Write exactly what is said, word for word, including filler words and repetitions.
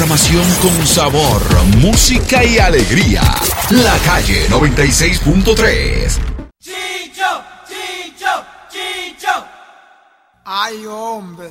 programación con sabor, música y alegría. La Calle noventa y seis punto tres. Chicho, Chicho, Chicho. Ay, hombre.